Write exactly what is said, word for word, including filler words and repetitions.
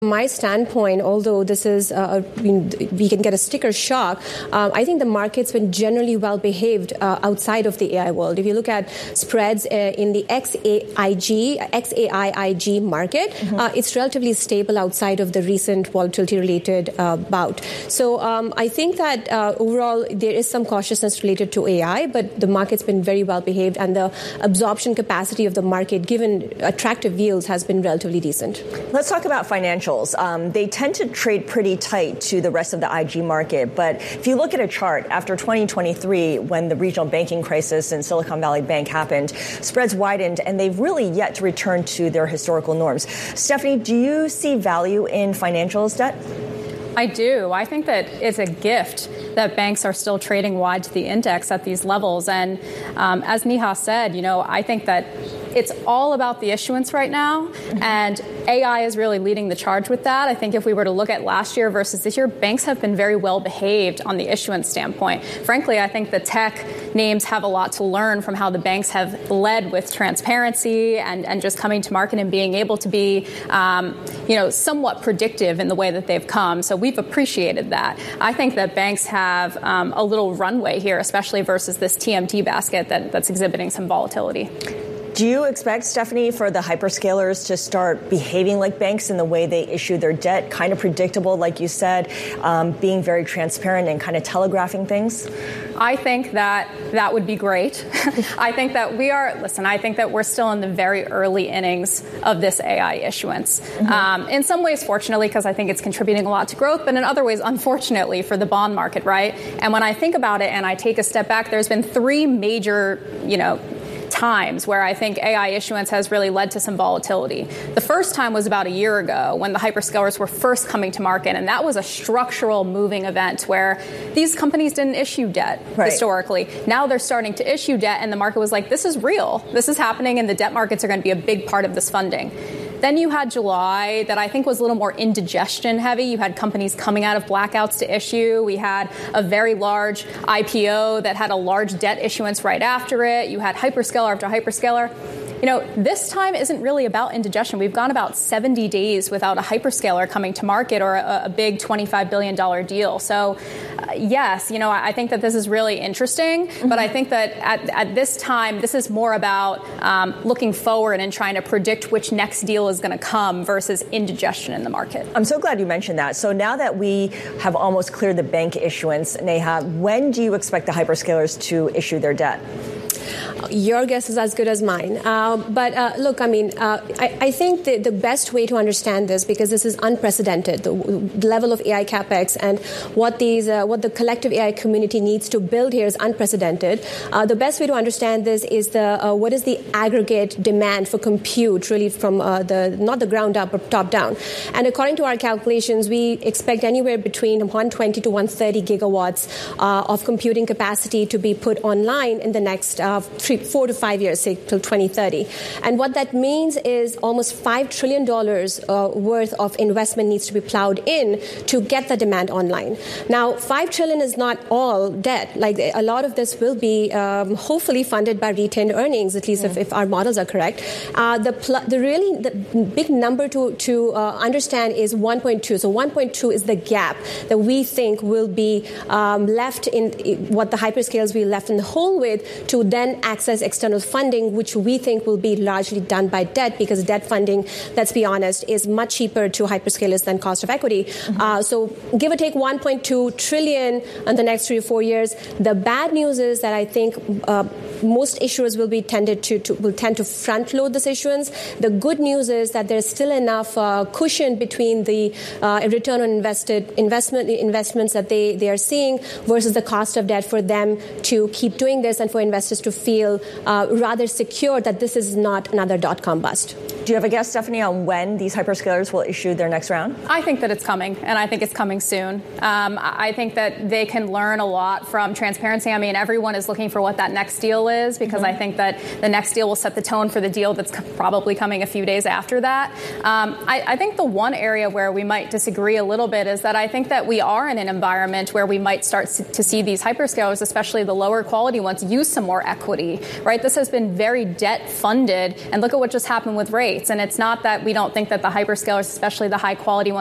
my standpoint, although this is, uh, we can get a sticker shock, uh, I think the market's been generally well behaved uh, outside of the A I world. If you look at spreads uh, in the X A I G, X A I I G market, mm-hmm. uh, it's relatively stable outside of the recent volatility-related uh, bout. So um, I think that uh, overall there is some cautiousness related to A I, but the market's been very well behaved, and the absorption capacity of the market, given attractive yields, has been relatively decent. Let's talk about financials. Um, they tend to trade pretty tight to the rest of the I G market. But if you look at a chart, after twenty twenty-three, when the regional banking crisis in Silicon Valley Bank happened, spreads widened, and they've really yet to return to their historical norms. Stephanie, do you see value in financials debt? I do. I think that it's a gift that banks are still trading wide to the index at these levels. And um, as Neha said, you know, I think that it's all about the issuance right now, mm-hmm. and A I is really leading the charge with that. I think if we were to look at last year versus this year, banks have been very well behaved on the issuance standpoint. Frankly, I think the tech names have a lot to learn from how the banks have led with transparency and, and just coming to market and being able to be, um, you know, somewhat predictive in the way that they've come. So we've appreciated that. I think that banks have um, a little runway here, especially versus this T M T basket that, that's exhibiting some volatility. Do you expect, Stephanie, for the hyperscalers to start behaving like banks in the way they issue their debt, kind of predictable, like you said, um, being very transparent and kind of telegraphing things? I think that that would be great. I think that we are, listen, I think that we're still in the very early innings of this A I issuance. Mm-hmm. Um, in some ways, fortunately, because I think it's contributing a lot to growth, but in other ways, unfortunately, for the bond market, right? And when I think about it and I take a step back, there's been three major, you know, times where I think A I issuance has really led to some volatility. The first time was about a year ago when the hyperscalers were first coming to market, and that was a structural moving event where these companies didn't issue debt right. historically. Now they're starting to issue debt, and the market was like, this is real. This is happening, and the debt markets are going to be a big part of this funding. Then you had July that I think was a little more indigestion heavy. You had companies coming out of blackouts to issue. We had a very large I P O that had a large debt issuance right after it. You had hyperscaler after hyperscaler. You know, this time isn't really about indigestion. We've gone about seventy days without a hyperscaler coming to market or a, a big twenty-five billion dollars deal. So, uh, yes, you know, I, I think that this is really interesting. Mm-hmm. But I think that at, at this time, this is more about um, looking forward and trying to predict which next deal is going to come versus indigestion in the market. I'm so glad you mentioned that. So now that we have almost cleared the bank issuance, Neha, when do you expect the hyperscalers to issue their debt? Your guess is as good as mine. Uh, but uh, look, I mean, uh, I, I think the, the best way to understand this, because this is unprecedented, the, the level of A I capex and what these, uh, what the collective A I community needs to build here is unprecedented. Uh, the best way to understand this is the uh, what is the aggregate demand for compute, really from uh, the not the ground up but top down. And according to our calculations, we expect anywhere between one hundred twenty to one hundred thirty gigawatts uh, of computing capacity to be put online in the next uh, three, four to five years, say till twenty thirty. And what that means is almost five trillion dollars uh, worth of investment needs to be plowed in to get the demand online. Now, five trillion dollars is not all debt. Like a lot of this will be um, hopefully funded by retained earnings, at least mm. if, if our models are correct. Uh, the pl- the really the big number to to uh, understand is one point two. So one point two is the gap that we think will be um, left in what the hyperscalers will be left in the hole with to then access external funding, which we think will be largely done by debt, because debt funding, let's be honest, is much cheaper to hyperscalers than cost of equity. Mm-hmm. Uh, so give or take one point two trillion in the next three or four years. The bad news is that I think uh, most issuers will be tended to, to will tend to front load this issuance. The good news is that there's still enough uh, cushion between the uh, return on invested investment investments that they, they are seeing versus the cost of debt for them to keep doing this, and for investors to feel uh, rather secure that this is not another dot-com bust. Do you have a guess, Stephanie, on when these hyperscalers will issue their next round? I think that it's coming, and I think it's coming soon. Um, I think that they can learn a lot from transparency. I mean, everyone is looking for what that next deal is, because mm-hmm. I think that the next deal will set the tone for the deal that's probably coming a few days after that. Um, I, I think the one area where we might disagree a little bit is that I think that we are in an environment where we might start to see these hyperscalers, especially the lower quality ones, use some more equity equity, right? This has been very debt funded. And look at what just happened with rates. And it's not that we don't think that the hyperscalers, especially the high quality ones,